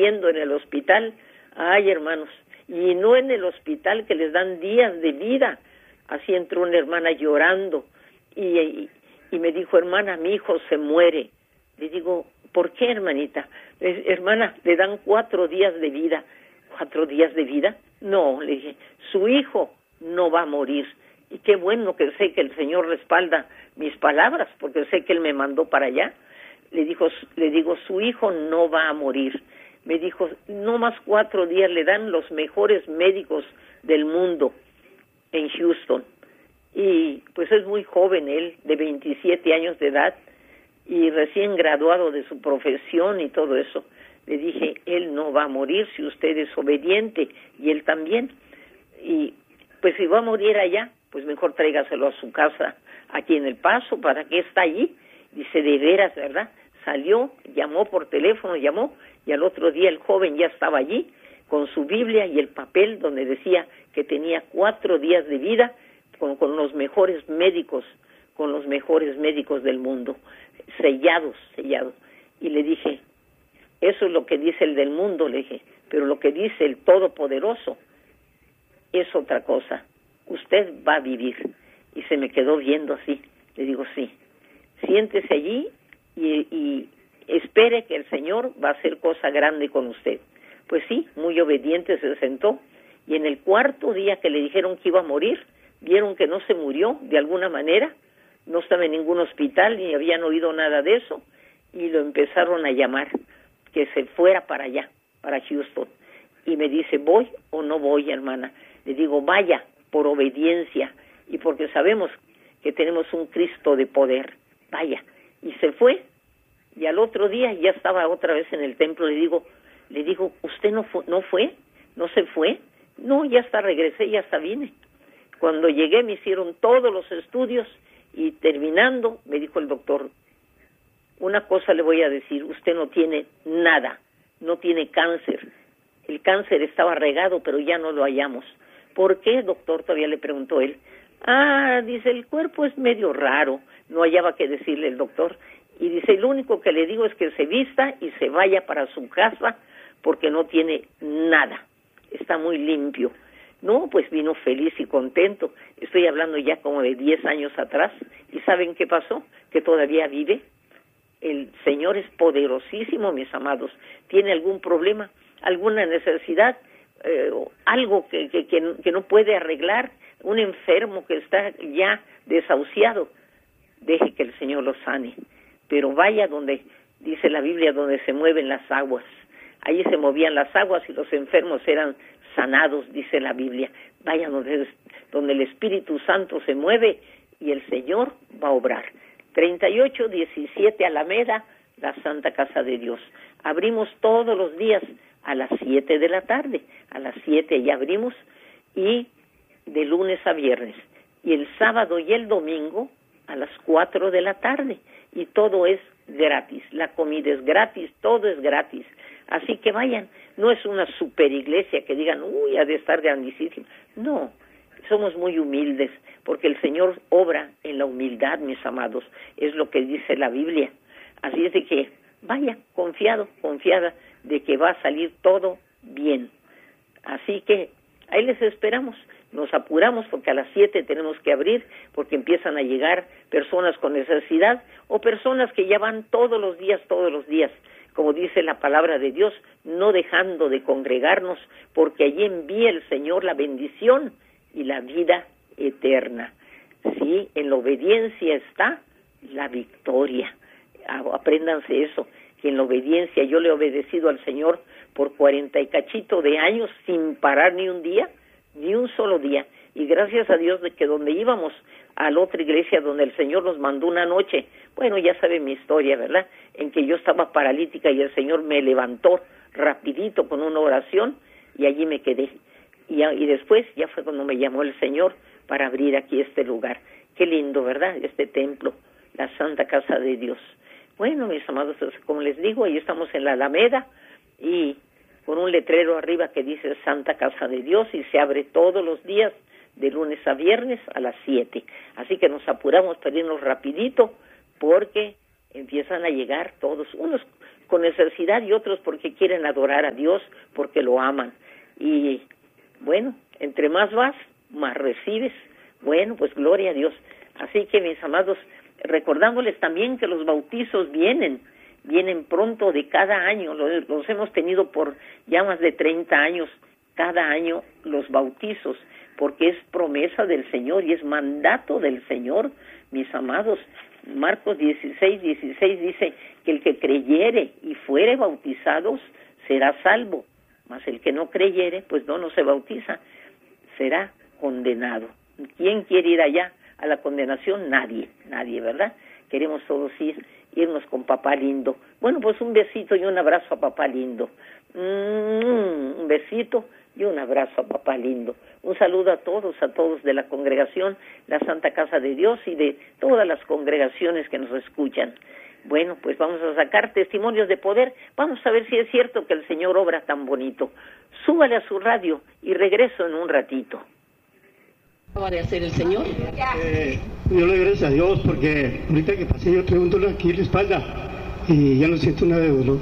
muriendo en el hospital. Ay, hermanos, y no en el hospital que les dan días de vida. Así entró una hermana llorando y me dijo, hermana, mi hijo se muere. Le digo, ¿por qué, hermanita? Hermana, le dan 4 días de vida. ¿4 días de vida? No, le dije, su hijo no va a morir. Y qué bueno que sé que el Señor respalda mis palabras, porque sé que Él me mandó para allá. Le digo, su hijo no va a morir. Me dijo, no más 4 días, le dan los mejores médicos del mundo en Houston. Y pues es muy joven él, de 27 años de edad, y recién graduado de su profesión y todo eso. Le dije, él no va a morir si usted es obediente, y él también. Y pues si va a morir allá, pues mejor tráigaselo a su casa, aquí en El Paso, ¿para qué está allí? Dice, de veras, ¿verdad? Salió, llamó por teléfono, y al otro día el joven ya estaba allí, con su Biblia y el papel donde decía que tenía 4 días de vida, con los mejores médicos, del mundo, sellado. Y le dije, eso es lo que dice el del mundo, le dije, pero lo que dice el Todopoderoso es otra cosa. Usted va a vivir. Y se me quedó viendo así. Le digo, sí, siéntese allí y espere que el Señor va a hacer cosa grande con usted. Pues sí, muy obediente se sentó, y en el 4º día que le dijeron que iba a morir, vieron que no se murió de alguna manera, no estaba en ningún hospital, ni habían oído nada de eso, y lo empezaron a llamar, que se fuera para allá, para Houston. Y me dice, ¿voy o no voy, hermana? Le digo, vaya, por obediencia, y porque sabemos que tenemos un Cristo de poder, vaya. Y se fue, y al otro día ya estaba otra vez en el templo. Le digo, ¿usted no fue? ¿No se fue? No, ya hasta regresé, ya hasta vine. Cuando llegué me hicieron todos los estudios, y terminando me dijo el doctor, una cosa le voy a decir, usted no tiene nada, no tiene cáncer. El cáncer estaba regado, pero ya no lo hallamos. ¿Por qué, doctor? Todavía le preguntó él. Dice, el cuerpo es medio raro. No hallaba qué decirle el doctor. Y dice, lo único que le digo es que se vista y se vaya para su casa, porque no tiene nada. Está muy limpio. No, pues vino feliz y contento. Estoy hablando ya como de 10 años atrás. ¿Y saben qué pasó? Que todavía vive. El Señor es poderosísimo, mis amados. ¿Tiene algún problema? ¿Alguna necesidad? Algo que no puede arreglar, un enfermo que está ya desahuciado, deje que el Señor lo sane, pero vaya donde, dice la Biblia, donde se mueven las aguas. Allí se movían las aguas y los enfermos eran sanados, dice la Biblia. Vaya donde el Espíritu Santo se mueve y el Señor va a obrar. 3817 Alameda, la Santa Casa de Dios. Abrimos todos los días a las 7 de la tarde, a las 7 ya abrimos, y de lunes a viernes, y el sábado y el domingo a las 4 de la tarde, y todo es gratis, la comida es gratis, todo es gratis, así que vayan. No es una super iglesia que digan, uy, ha de estar grandísima, no, somos muy humildes, porque el Señor obra en la humildad, mis amados, es lo que dice la Biblia, así es de que vaya, confiada de que va a salir todo bien. Así que ahí les esperamos. Nos apuramos porque a las 7 tenemos que abrir, porque empiezan a llegar personas con necesidad o personas que ya van todos los días, como dice la palabra de Dios, no dejando de congregarnos, porque allí envía el Señor la bendición y la vida eterna. Sí, en la obediencia está la victoria. Apréndanse eso, que en la obediencia, yo le he obedecido al Señor por 40 y cachito de años sin parar ni un día, ni un solo día, y gracias a Dios de que donde íbamos a la otra iglesia donde el Señor nos mandó una noche, bueno, ya sabe mi historia, ¿verdad?, en que yo estaba paralítica y el Señor me levantó rapidito con una oración y allí me quedé, y después ya fue cuando me llamó el Señor para abrir aquí este lugar. Qué lindo, ¿verdad?, este templo, la Santa Casa de Dios. Bueno, mis amados, como les digo, ahí estamos en la Alameda y con un letrero arriba que dice Santa Casa de Dios, y se abre todos los días de lunes a viernes a las 7. Así que nos apuramos para irnos rapidito porque empiezan a llegar todos, unos con necesidad y otros porque quieren adorar a Dios, porque lo aman. Y bueno, entre más vas, más recibes. Bueno, pues gloria a Dios. Así que, mis amados, recordándoles también que los bautizos vienen pronto de cada año, los hemos tenido por ya más de 30 años, cada año los bautizos, porque es promesa del Señor y es mandato del Señor, mis amados. Marcos 16:16 dice que el que creyere y fuere bautizados será salvo, mas el que no creyere, pues no se bautiza, será condenado. ¿Quién quiere ir allá a la condenación? Nadie, ¿verdad? Queremos todos irnos con papá lindo. Bueno, pues un besito y un abrazo a papá lindo. Un besito y un abrazo a papá lindo. Un saludo a todos de la congregación, la Santa Casa de Dios y de todas las congregaciones que nos escuchan. Bueno, pues vamos a sacar testimonios de poder. Vamos a ver si es cierto que el Señor obra tan bonito. Súbale a su radio y regreso en un ratito. ¿Qué va a hacer el Señor? Yo le doy gracias a Dios porque ahorita que pasé yo traigo un dolor aquí en la espalda y ya no siento nada de dolor.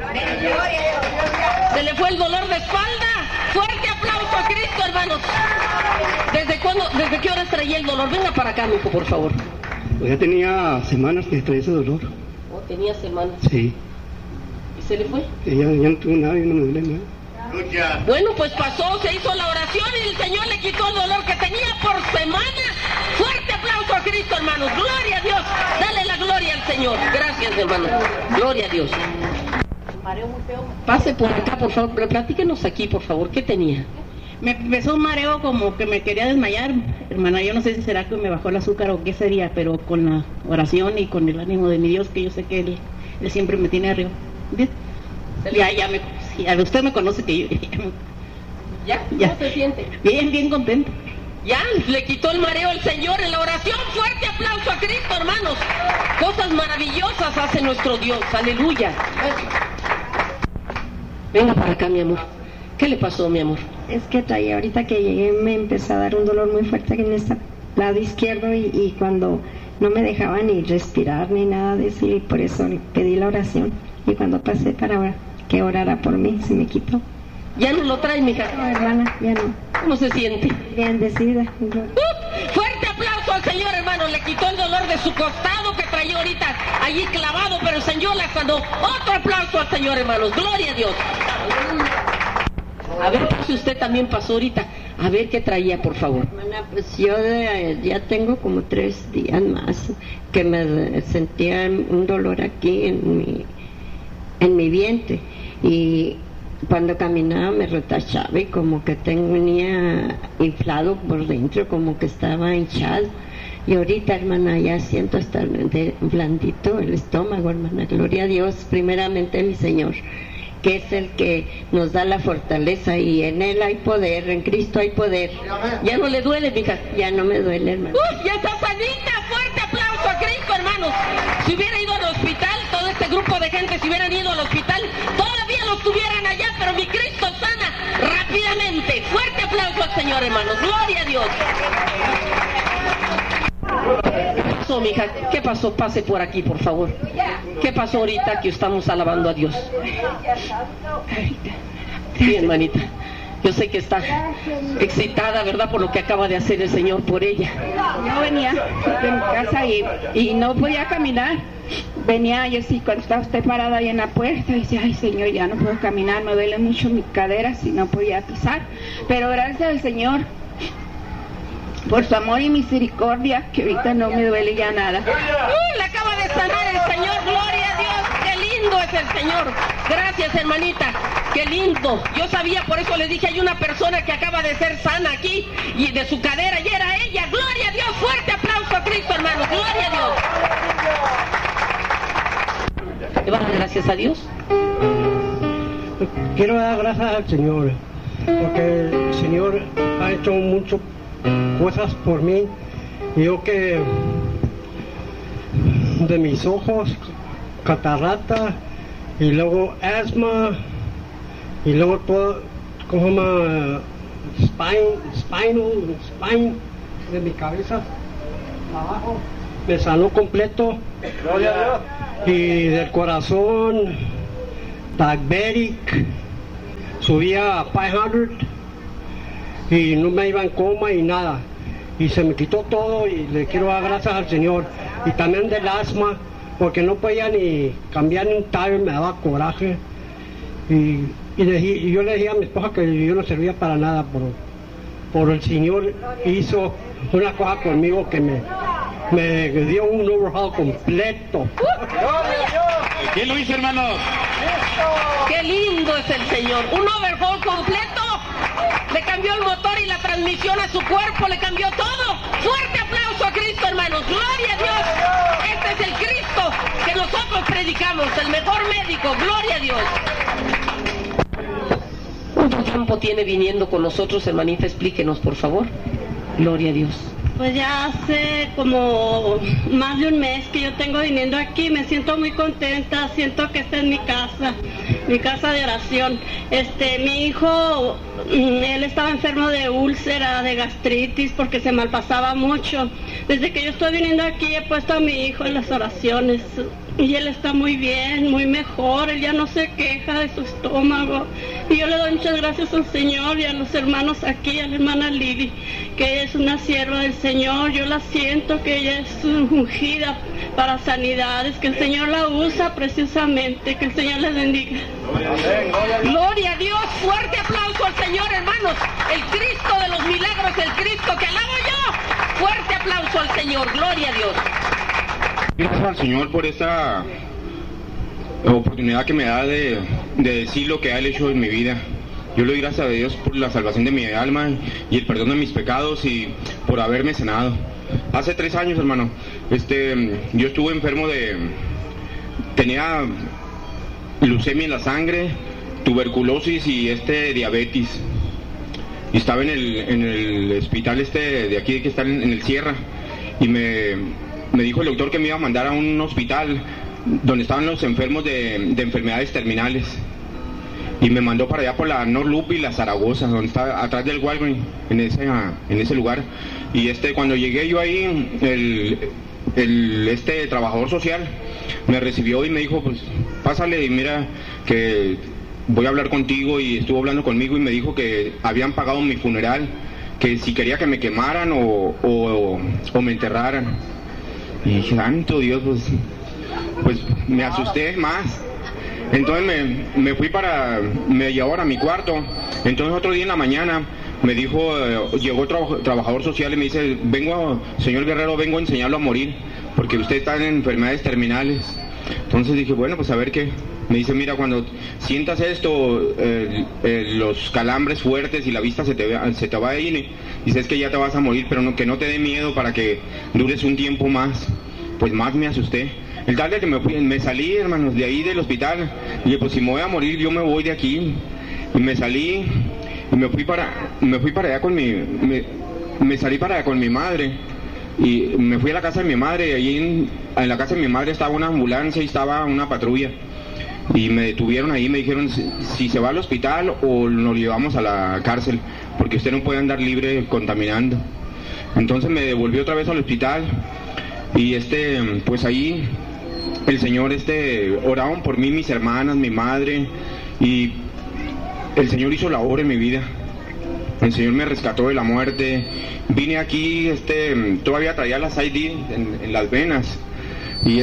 ¿Se le fue el dolor de espalda? Fuerte aplauso a Cristo, hermanos. ¿Desde qué horas traía el dolor? Venga para acá, mijo, por favor. Pues ya tenía semanas que traía ese dolor. ¿Oh, tenía semanas? Sí. ¿Y se le fue? Ya no tengo nada y no me duele nada. Bueno, pues pasó, se hizo la oración y el Señor le quitó el dolor que tenía por semana. Fuerte aplauso a Cristo, hermanos. Gloria a Dios. Dale la gloria al Señor. Gracias, hermanos. Gloria a Dios. Mareo muy feo. Pase por acá, por favor. Platíquenos aquí, por favor. ¿Qué tenía? Me empezó un mareo como que me quería desmayar, hermana. Yo no sé si será que me bajó el azúcar o qué sería, pero con la oración y con el ánimo de mi Dios, que yo sé que Él siempre me tiene arriba. ¿Bien? Usted me conoce que yo... ¿Ya? ¿Cómo se siente? Bien contento. Ya, le quitó el mareo al Señor en la oración. Fuerte aplauso a Cristo, hermanos. Cosas maravillosas hace nuestro Dios. Aleluya. Venga para acá, mi amor. ¿Qué le pasó, mi amor? Es que ahorita que llegué me empezó a dar un dolor muy fuerte en este lado izquierdo y cuando no me dejaba ni respirar ni nada de eso, y por eso pedí la oración. Y cuando pasé para que orara por mí, se me quitó. ¿Ya no lo trae, mija? No, hermana, ya no. ¿Cómo se siente? Bien decidida. Fuerte aplauso al Señor, hermano. Le quitó el dolor de su costado que traía ahorita allí clavado, pero el Señor la sanó. Otro aplauso al Señor, hermanos. Gloria a Dios. A ver si usted también pasó ahorita. A ver qué traía, por favor. Hermana, pues yo ya tengo como 3 días más que me sentía un dolor aquí en mi vientre, y cuando caminaba me retachaba y como que tenía inflado por dentro, como que estaba hinchado. Y ahorita, hermana, ya siento hasta blandito el estómago, hermana. Gloria a Dios, primeramente mi Señor, que es el que nos da la fortaleza, y en Él hay poder, en Cristo hay poder. ¿Ya no le duele, mija? Ya no me duele, hermano. ¡Ya está sanita! ¡Fuerte aplauso a Cristo, hermanos! Si hubiera ido al hospital, todo este grupo de gente, si hubieran ido al hospital, todavía los tuvieran allá, pero mi Cristo sana rápidamente. ¡Fuerte aplauso al Señor, hermanos! ¡Gloria a Dios! ¿Qué pasó, mija? ¿Qué pasó? Pase por aquí, por favor. ¿Qué pasó ahorita que estamos alabando a Dios? Sí, hermanita. Yo sé que está excitada, ¿verdad?, por lo que acaba de hacer el Señor por ella. Yo venía de mi casa y no podía caminar. Venía yo sí, cuando estaba usted parada ahí en la puerta, y decía, ay Señor, ya no puedo caminar, me duele mucho mis caderas y no podía pisar. Pero gracias al Señor por su amor y misericordia, que ahorita no me duele ya nada. Le acaba de sanar el Señor, gloria a Dios, qué lindo es el Señor. Gracias, hermanita, qué lindo. Yo sabía, por eso le dije, hay una persona que acaba de ser sana aquí, y de su cadera, y era ella. Gloria a Dios, fuerte aplauso a Cristo, hermanos, gloria a Dios. ¿Le van a dar gracias a Dios? Quiero dar gracias al Señor, porque el Señor ha hecho mucho cosas por mí. Yo que de mis ojos, catarata, y luego asma, y luego todo, ¿cómo se llama? Spine de mi cabeza abajo, me sanó completo. Y del corazón, diabetic, subía a 500 y no me iba en coma y nada. Y se me quitó todo y le quiero dar gracias al Señor. Y también del asma, porque no podía ni cambiar ni un tire, me daba coraje. Y yo le decía a mi esposa que yo no servía para nada, por el Señor hizo una cosa conmigo que me dio un overhaul completo. ¿Quién lo hizo, hermanos? ¡Qué lindo es el Señor! Un overhaul completo. Le cambió el motor y la transmisión a su cuerpo, le cambió todo. ¡Fuerte aplauso a Cristo, hermanos! ¡Gloria a Dios! Este es el Cristo que nosotros predicamos, el mejor médico. ¡Gloria a Dios! ¿Cuánto tiempo tiene viniendo con nosotros, hermanita? Explíquenos, por favor. Gloria a Dios. Pues ya hace como más de un mes que yo tengo viniendo aquí, me siento muy contenta, siento que esta es mi casa de oración. Mi hijo, él estaba enfermo de úlcera, de gastritis, porque se malpasaba mucho. Desde que yo estoy viniendo aquí he puesto a mi hijo en las oraciones y él está muy bien, muy mejor, él ya no se queja de su estómago. Y yo le doy muchas gracias al Señor y a los hermanos aquí, a la hermana Lili, que ella es una sierva del Señor. Yo la siento que ella es ungida para sanidades, que el Señor la usa preciosamente, que el Señor les bendiga. Gloria a Dios, fuerte aplauso al Señor, hermanos. El Cristo de los milagros, el Cristo que alabo yo. Fuerte aplauso al Señor, gloria a Dios. Gracias al Señor por esta oportunidad que me da de decir lo que ha hecho en mi vida. Yo le doy gracias a Dios por la salvación de mi alma y el perdón de mis pecados y por haberme sanado. Hace 3 años, hermano, yo estuve enfermo tenía leucemia en la sangre, tuberculosis y diabetes. Y estaba en el hospital de aquí que está en el Sierra y me dijo el doctor que me iba a mandar a un hospital donde estaban los enfermos de enfermedades terminales. Y me mandó para allá por la North Loop y la Zaragoza, donde está atrás del Walgreens, en ese lugar. Y cuando llegué yo ahí, el trabajador social me recibió y me dijo, pues pásale y mira que voy a hablar contigo. Y estuvo hablando conmigo y me dijo que habían pagado mi funeral, que si quería que me quemaran o me enterraran. Y dije, santo Dios, pues me asusté más. Entonces me llevaron a mi cuarto. Entonces otro día en la mañana me dijo, llegó otro trabajador social y me dice, señor Guerrero, vengo a enseñarlo a morir, porque usted está en enfermedades terminales. Entonces dije, bueno, pues a ver qué. Me dice, mira, cuando sientas esto, los calambres fuertes y la vista se te va a ir, dices que ya te vas a morir, pero que no te dé miedo para que dures un tiempo más. Pues más me asusté. El tarde que me salí, hermanos, de ahí del hospital, y dije, pues si me voy a morir, yo me voy de aquí. Y me salí, y me fui para allá me salí para allá con mi madre, y me fui a la casa de mi madre, y allí en la casa de mi madre estaba una ambulancia y estaba una patrulla. Y me detuvieron ahí, me dijeron si se va al hospital o nos llevamos a la cárcel, porque usted no puede andar libre contaminando. Entonces me devolvió otra vez al hospital, y pues ahí el Señor oraron por mí, mis hermanas, mi madre, y el Señor hizo la obra en mi vida. El Señor me rescató de la muerte. Vine aquí, todavía traía las ID en las venas, y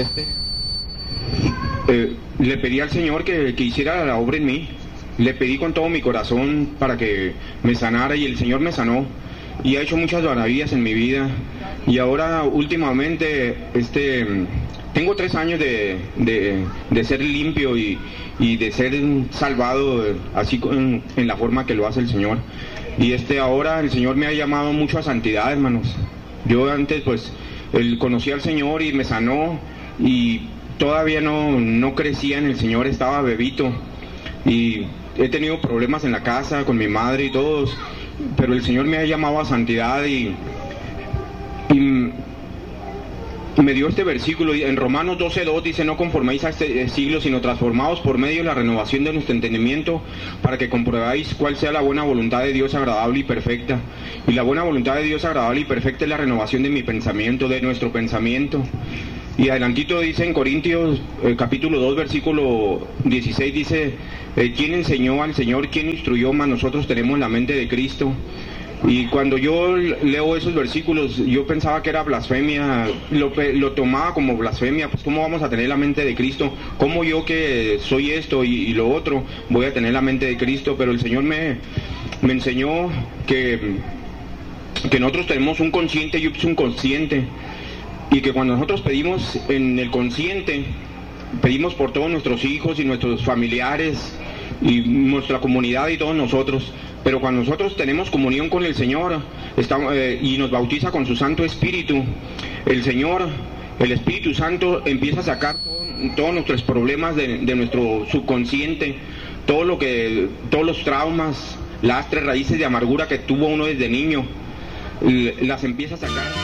le pedí al Señor que hiciera la obra en mí. Le pedí con todo mi corazón para que me sanara, y el Señor me sanó y ha hecho muchas maravillas en mi vida. Y ahora últimamente tengo 3 años de ser limpio y de ser salvado así en la forma que lo hace el Señor. Y ahora el Señor me ha llamado mucho a santidad, hermanos. Yo antes pues conocí al Señor y me sanó, y todavía no crecía en el Señor, estaba bebito y he tenido problemas en la casa con mi madre y todos, pero el Señor me ha llamado a santidad y me dio este versículo en Romanos 12:2, dice: no conforméis a este siglo, sino transformaos por medio de la renovación de nuestro entendimiento, para que comprobáis cuál sea la buena voluntad de Dios agradable y perfecta. Y la buena voluntad de Dios agradable y perfecta es la renovación de mi pensamiento, de nuestro pensamiento. Y adelantito dice en Corintios capítulo 2 versículo 16, dice, ¿quién enseñó al Señor? ¿Quién instruyó? Mas nosotros tenemos la mente de Cristo. Y cuando yo leo esos versículos, yo pensaba que era blasfemia, lo tomaba como blasfemia. Pues ¿cómo vamos a tener la mente de Cristo? ¿Cómo yo que soy esto y lo otro voy a tener la mente de Cristo? Pero el Señor me enseñó que nosotros tenemos un consciente y un subconsciente, y que cuando nosotros pedimos en el consciente, pedimos por todos nuestros hijos y nuestros familiares y nuestra comunidad y todos nosotros. Pero cuando nosotros tenemos comunión con el Señor y nos bautiza con su Santo Espíritu, el Señor, el Espíritu Santo empieza a sacar todos nuestros problemas de nuestro subconsciente, todos los traumas, lastres, raíces de amargura que tuvo uno desde niño, las empieza a sacar.